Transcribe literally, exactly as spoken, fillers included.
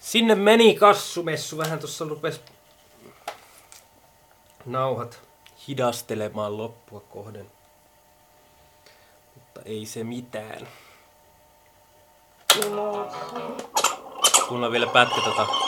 Sinne meni kassumessu. Vähän tuossa rupes nauhat hidastelemaan loppua kohden. Mutta ei se mitään. Kuunnellaan vielä pätkä tota